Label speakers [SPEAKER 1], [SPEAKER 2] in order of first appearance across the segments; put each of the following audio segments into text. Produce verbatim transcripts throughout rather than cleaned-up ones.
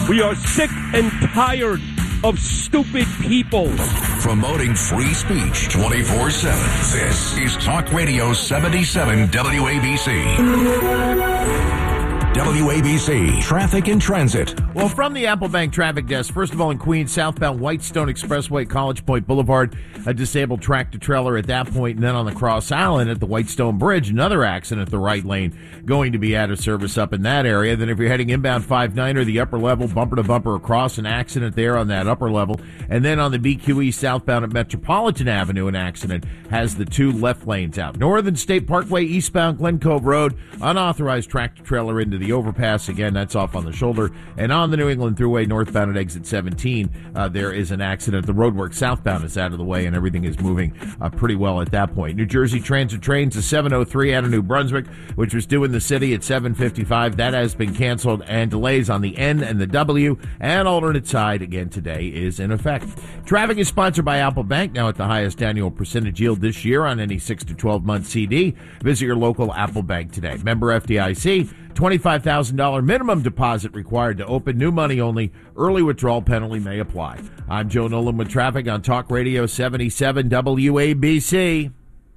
[SPEAKER 1] We are sick and tired of stupid people.
[SPEAKER 2] Promoting free speech twenty-four seven. This is Talk Radio seventy-seven W A B C. W A B C Traffic and Transit.
[SPEAKER 3] Well, from the Apple Bank Traffic Desk, first of all, in Queens, southbound Whitestone Expressway, College Point Boulevard, a disabled tractor-trailer at that point, and then on the Cross Island at the Whitestone Bridge, another accident at the right lane going to be out of service up in that area. Then if you're heading inbound five nine or the upper level, bumper-to-bumper across, an accident there on that upper level. And then on the B Q E southbound at Metropolitan Avenue, an accident has the two left lanes out. Northern State Parkway, eastbound Glen Cove Road, unauthorized tractor-trailer into the overpass. Again, that's off on the shoulder. And on the New England Thruway, northbound at exit seventeen, uh, there is an accident. The roadwork southbound is out of the way, and everything is moving uh, pretty well at that point. New Jersey Transit trains to seven oh three out of New Brunswick, which was due in the city at seven fifty-five. That has been canceled, and delays on the N and the W and alternate side again today is in effect. Traffic is sponsored by Apple Bank, now at the highest annual percentage yield this year on any six to twelve month C D. Visit your local Apple Bank today. Member F D I C. twenty-five thousand dollars minimum deposit required to open. New money only. Early withdrawal penalty may apply. I'm Joe Nolan with traffic on Talk Radio seventy-seven W A B C.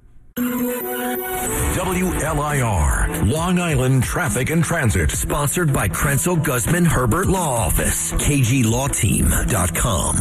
[SPEAKER 2] W L I R, Long Island Traffic and Transit.
[SPEAKER 4] Sponsored by Krenzel Guzman Herbert Law Office. K G Law Team dot com.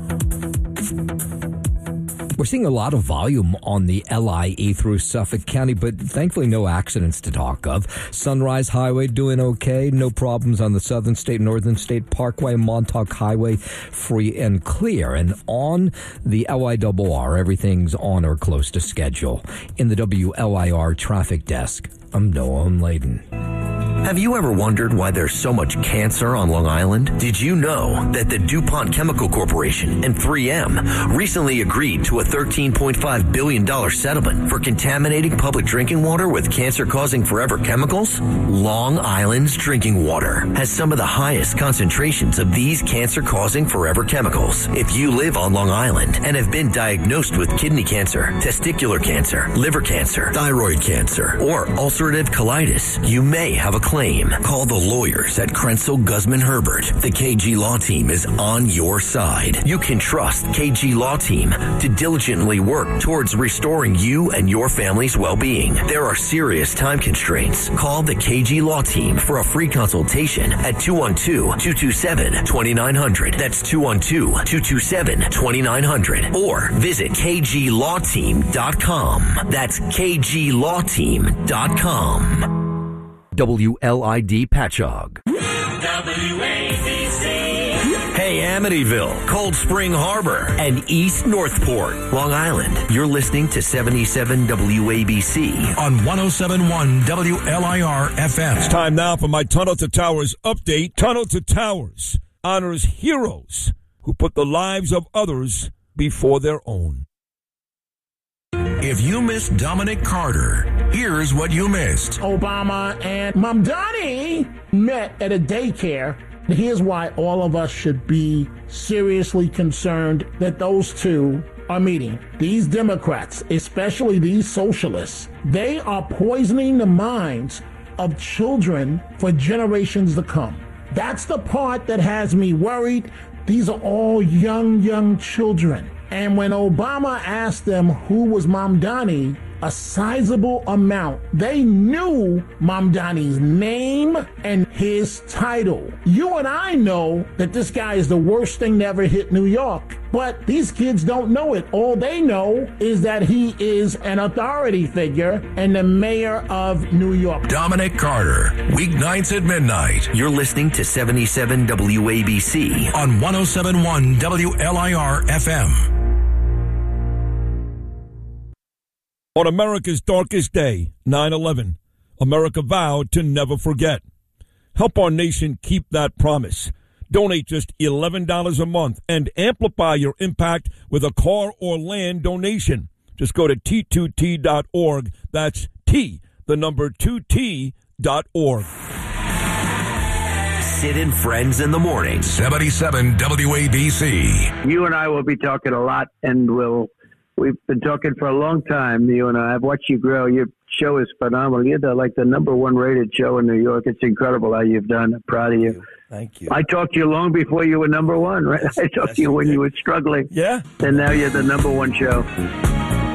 [SPEAKER 5] We're seeing a lot of volume on the L I E through Suffolk County, but thankfully no accidents to talk of. Sunrise Highway doing okay. No problems on the Southern State, Northern State Parkway, Montauk Highway, free and clear. And on the L I R R, everything's on or close to schedule. In the W L I R Traffic Desk, I'm Noah Layden.
[SPEAKER 4] Have you ever wondered why there's so much cancer on Long Island? Did you know that the DuPont Chemical Corporation and three M recently agreed to a thirteen point five billion dollars settlement for contaminating public drinking water with cancer-causing forever chemicals? Long Island's drinking water has some of the highest concentrations of these cancer-causing forever chemicals. If you live on Long Island and have been diagnosed with kidney cancer, testicular cancer, liver cancer, thyroid cancer, or ulcerative colitis, you may have a claim. Call the lawyers at Krenzel Guzman Herbert. The K G Law Team is on your side. You can trust K G Law Team to diligently work towards restoring you and your family's well-being. There are serious time constraints. Call the K G Law Team for a free consultation at two one two, two two seven, two nine zero zero. That's two one two, two two seven, two nine zero zero. Or visit K G Law Team dot com. That's K G Law Team dot com.
[SPEAKER 5] W L I D Patchogue.
[SPEAKER 6] W A B C.
[SPEAKER 4] Hey, Amityville, Cold Spring Harbor, and East Northport, Long Island. You're listening to seventy-seven W A B C
[SPEAKER 2] on one oh seven point one W L I R F M.
[SPEAKER 1] It's time now for my Tunnel to Towers update. Tunnel to Towers honors heroes who put the lives of others before their own.
[SPEAKER 2] If you missed Dominic Carter, here's what you missed.
[SPEAKER 7] Obama and Mamdani met at a daycare. Here's why all of us should be seriously concerned that those two are meeting. These Democrats, especially these socialists, they are poisoning the minds of children for generations to come. That's the part that has me worried. These are all young, young children. And when Obama asked them who was Mamdani, a sizable amount, they knew Mamdani's name and his title. You and I know that this guy is the worst thing to ever hit New York. But these kids don't know it. All they know is that he is an authority figure and the mayor of New York.
[SPEAKER 2] Dominic Carter, weeknights at midnight.
[SPEAKER 4] You're listening to seventy-seven W A B C
[SPEAKER 2] on one oh seven point one W L I R F M.
[SPEAKER 1] On America's darkest day, nine eleven, America vowed to never forget. Help our nation keep that promise. Donate just eleven dollars a month and amplify your impact with a car or land donation. Just go to T two T dot org. That's T, the number two T dot org.
[SPEAKER 4] Sid and Friends in the morning.
[SPEAKER 2] seventy-seven W A B C.
[SPEAKER 8] You and I will be talking a lot, and we'll We've been talking for a long time, you and I. I've watched you grow. Your show is phenomenal. You're the, like the number one rated show in New York. It's incredible how you've done. I'm proud of you.
[SPEAKER 1] Thank you.
[SPEAKER 8] I talked to you long before you were number one, right? I talked
[SPEAKER 1] Yes,
[SPEAKER 8] to you when
[SPEAKER 1] you
[SPEAKER 8] you were struggling.
[SPEAKER 1] Yeah.
[SPEAKER 8] And now you're the number one show.